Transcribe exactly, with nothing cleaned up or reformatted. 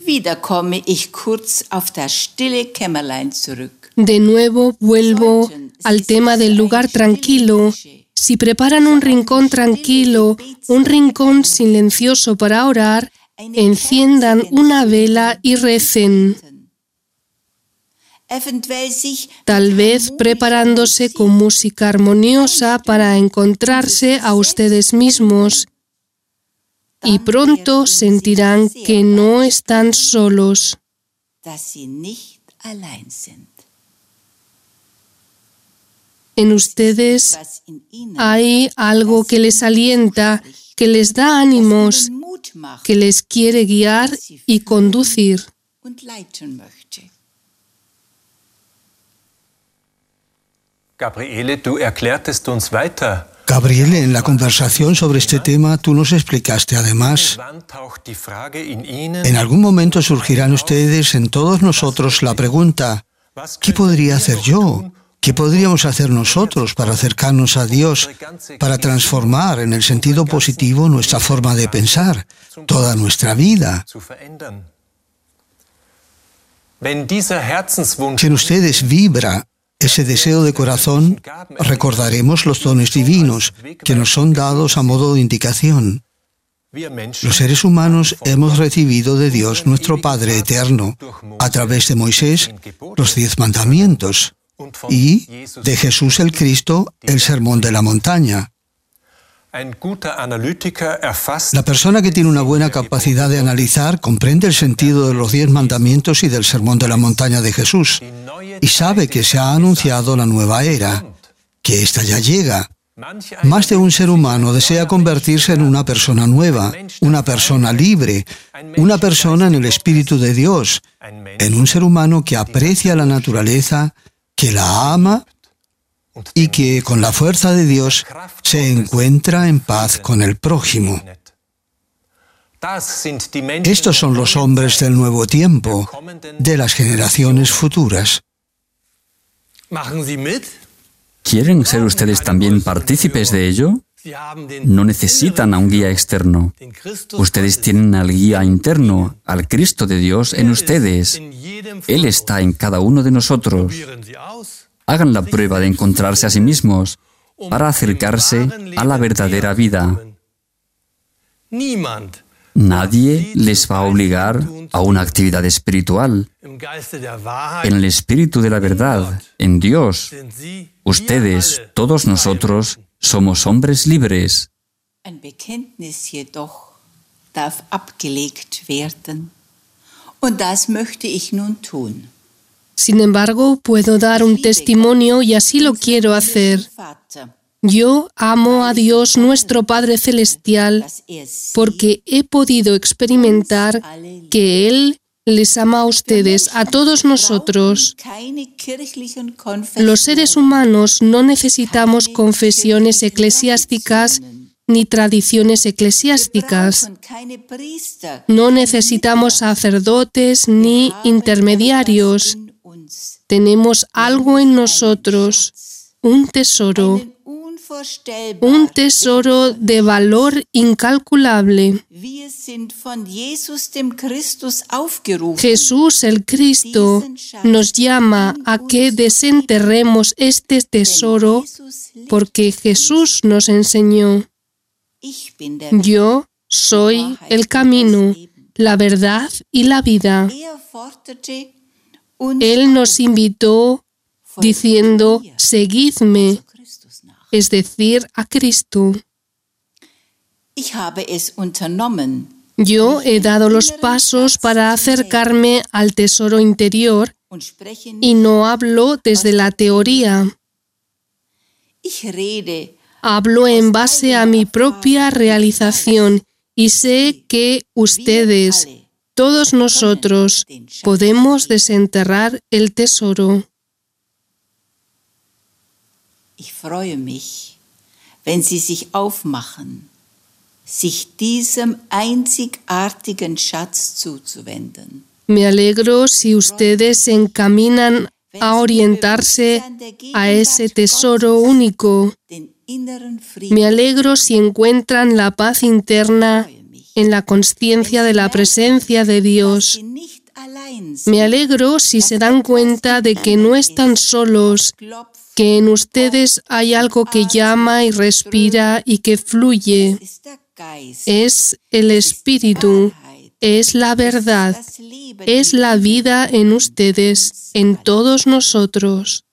Wieder komme ich kurz auf das stille Kämmerlein zurück. De nuevo vuelvo al tema del lugar tranquilo. Si preparan un rincón tranquilo, un rincón silencioso para orar, enciendan una vela y recen. Tal vez preparándose con música armoniosa para encontrarse a ustedes mismos. Y pronto sentirán que no están solos. En ustedes hay algo que les alienta, que les da ánimos, que les quiere guiar y conducir. Gabriele, du erklärtest uns weiter. Gabriele, en la conversación sobre este tema, tú nos explicaste además, en algún momento surgirán ustedes, en todos nosotros, la pregunta, ¿qué podría hacer yo? ¿Qué podríamos hacer nosotros para acercarnos a Dios, para transformar en el sentido positivo nuestra forma de pensar, toda nuestra vida? Si en ustedes vibra ese deseo de corazón, recordaremos los dones divinos que nos son dados a modo de indicación. Los seres humanos hemos recibido de Dios, nuestro Padre eterno, a través de Moisés, los diez mandamientos, y de Jesús el Cristo, el sermón de la montaña. La persona que tiene una buena capacidad de analizar comprende el sentido de los diez mandamientos y del sermón de la montaña de Jesús y sabe que se ha anunciado la nueva era, que ésta ya llega. Más de un ser humano desea convertirse en una persona nueva, una persona libre, una persona en el Espíritu de Dios, en un ser humano que aprecia la naturaleza, que la ama y que con la fuerza de Dios se encuentra en paz con el prójimo. Estos son los hombres del nuevo tiempo, de las generaciones futuras. ¿Quieren ser ustedes también partícipes de ello? No necesitan a un guía externo. Ustedes tienen al guía interno, al Cristo de Dios en ustedes. Él está en cada uno de nosotros. Hagan la prueba de encontrarse a sí mismos para acercarse a la verdadera vida. Nadie les va a obligar a una actividad espiritual. En el espíritu de la verdad, en Dios, ustedes, todos nosotros, somos hombres libres. Ein Bekenntnis jedoch darf abgelegt werden. Und das möchte ich nun tun. Sin embargo, puedo dar un testimonio y así lo quiero hacer. Yo amo a Dios nuestro Padre Celestial porque he podido experimentar que Él les ama a ustedes, a todos nosotros. Los seres humanos no necesitamos confesiones eclesiásticas ni tradiciones eclesiásticas. No necesitamos sacerdotes ni intermediarios. Tenemos algo en nosotros, un tesoro, un tesoro de valor incalculable. Jesús el Cristo nos llama a que desenterremos este tesoro porque Jesús nos enseñó. Yo soy el camino, la verdad y la vida. Él nos invitó diciendo, seguidme, es decir, a Cristo. Yo he dado los pasos para acercarme al tesoro interior y no hablo desde la teoría. Hablo en base a mi propia realización y sé que ustedes, todos nosotros, podemos desenterrar el tesoro. Ich freue mich, wenn Sie sich aufmachen, sich diesem einzigartigen Schatz zuzuwenden. Me alegro si ustedes se encaminan a orientarse a ese tesoro único. Me alegro si encuentran la paz interna en la conciencia de la presencia de Dios. Me alegro si se dan cuenta de que no están solos, que en ustedes hay algo que llama y respira y que fluye. Es el Espíritu, es la verdad, es la vida en ustedes, en todos nosotros.